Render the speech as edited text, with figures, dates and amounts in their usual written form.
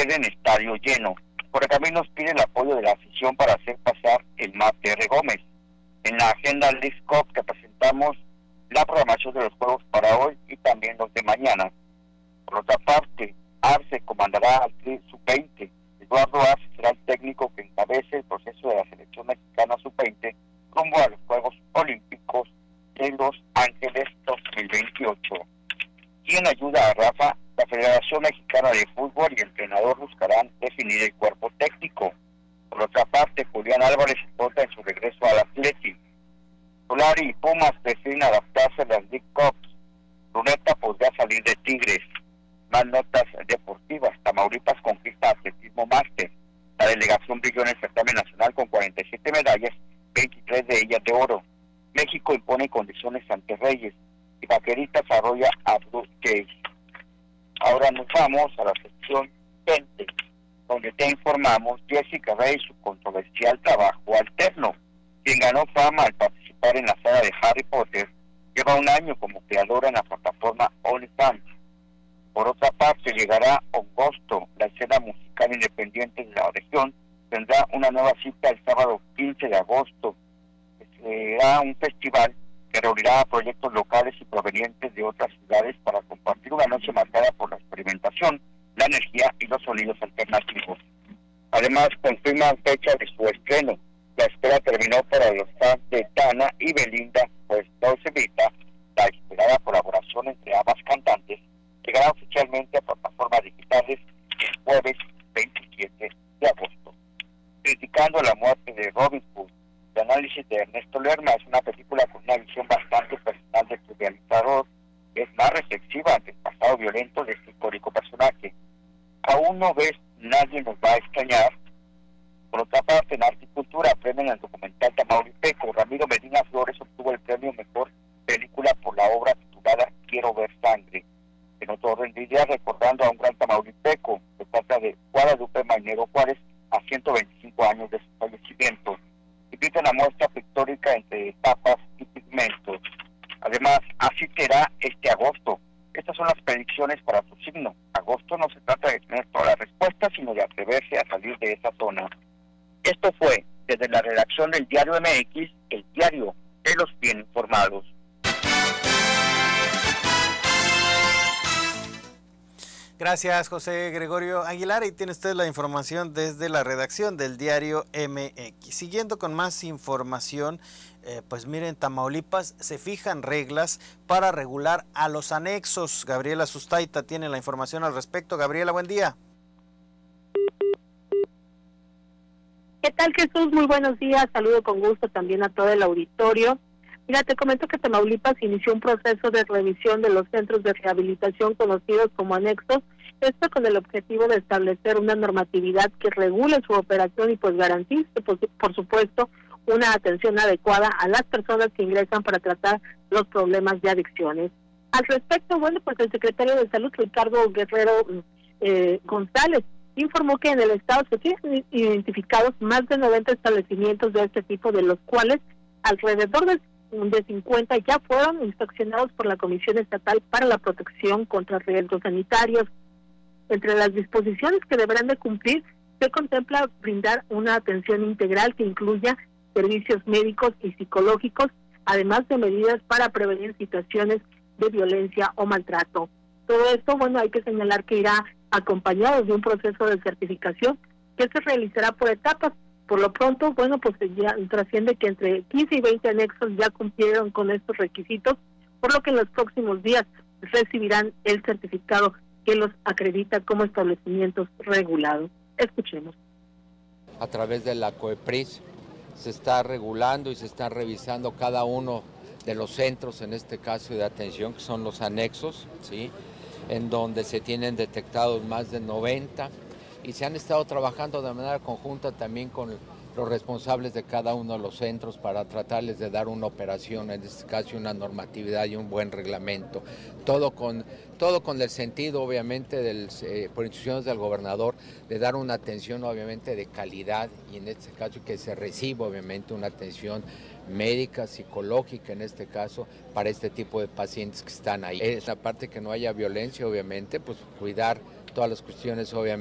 sucede en estadio lleno. Correcaminos pide el apoyo de la afición para hacer pasar el mate R. Gómez. En la agenda Leagues Cup que presentamos la programación de los juegos para hoy y también los de mañana. Por otra parte, Arce comandará al Tri Sub-20. Eduardo Arce será el técnico que encabece el proceso de la selección mexicana Sub-20 rumbo a los Juegos Olímpicos de Los Ángeles 2028. Y en ayuda a Rafa, la Federación Mexicana de Fútbol y el entrenador buscarán definir el cuerpo técnico. Por otra parte, Julián Álvarez se vota en su regreso al Athletic. Solari y Pumas deciden adaptarse a las League Cups. Luneta podría salir de Tigres. Más notas deportivas. Tamaulipas conquista atletismo máster. La delegación brilló en el certamen nacional con 47 medallas, 23 de ellas de oro. México impone condiciones ante Reyes. Y Vaqueritas arrolla a Blue Jays. Ahora nos vamos a la sección 20, donde te informamos Jessica Rae y su controversial trabajo alterno. Quien ganó fama al participar en la saga de Harry Potter, lleva un año como creadora en la plataforma OnlyFans. Por otra parte, llegará agosto, la escena musical independiente de la región tendrá una nueva cita el sábado 15 de agosto. Será un festival que reunirá a proyectos locales y provenientes de otras ciudades para compartir una noche marcada por la experimentación, la energía y los sonidos alternativos. Además, confirman fecha de su estreno. La espera terminó para los fans de Dana y Belinda, pues no se evita la esperada colaboración entre ambas cantantes. Llegará oficialmente a plataformas digitales el jueves 27 de agosto. Criticando la muerte de Robin Hood, el análisis de Ernesto Lerma es una película con una visión bastante personal de su realizador, que es más reflexiva ante el pasado violento de este icónico personaje. Aún no ves, nadie nos va a extrañar. Por otra parte, en Arte y Cultura premian el documental Tamaulipeco. Ramiro Medina Flores obtuvo el premio Mejor Película por la obra titulada Quiero ver sangre. En otro orden de ideas, recordando a un gran tamaulipeco, se trata de Guadalupe Mainero Juárez, a 125 años de su fallecimiento. Invita una muestra pictórica entre tapas y pigmentos. Además, así será este agosto. Estas son las predicciones para tu signo. Agosto no se trata de tener todas las respuestas, sino de atreverse a salir de esa zona. Esto fue, desde la redacción del Diario MX, el diario de los bien informados. Gracias, José Gregorio Aguilar. Y tiene usted la información desde la redacción del Diario MX. Siguiendo con más información, pues miren, Tamaulipas se fijan reglas para regular a los anexos. Gabriela Sustaita tiene la información al respecto. Gabriela, buen día. ¿Qué tal, Jesús? Muy buenos días. Saludo con gusto también a todo el auditorio. Mira, te comento que Tamaulipas inició un proceso de revisión de los centros de rehabilitación conocidos como anexos, esto con el objetivo de establecer una normatividad que regule su operación y pues garantice, por supuesto, una atención adecuada a las personas que ingresan para tratar los problemas de adicciones. Al respecto, bueno, pues el secretario de Salud, Ricardo Guerrero González, informó que en el estado se tienen identificados más de 90 establecimientos de este tipo, de los cuales alrededor de 50 ya fueron inspeccionados por la Comisión Estatal para la Protección contra Riesgos Sanitarios. Entre las disposiciones que deberán de cumplir, se contempla brindar una atención integral que incluya servicios médicos y psicológicos, además de medidas para prevenir situaciones de violencia o maltrato. Todo esto, bueno, hay que señalar que irá acompañado de un proceso de certificación que se realizará por etapas. Por lo pronto, bueno, pues ya trasciende que entre 15 y 20 anexos ya cumplieron con estos requisitos, por lo que en los próximos días recibirán el certificado que los acredita como establecimientos regulados. Escuchemos. A través de la COEPRIS se está regulando y se está revisando cada uno de los centros, en este caso de atención, que son los anexos, ¿sí?, en donde se tienen detectados más de 90 y se han estado trabajando de manera conjunta también con los responsables de cada uno de los centros para tratarles de dar una operación, en este caso una normatividad y un buen reglamento. Todo con el sentido, obviamente, por instrucciones del gobernador, de dar una atención, obviamente, de calidad y en este caso que se reciba, obviamente, una atención médica, psicológica, en este caso, para este tipo de pacientes que están ahí. Es la parte que no haya violencia, obviamente, pues cuidar todas las cuestiones, obviamente,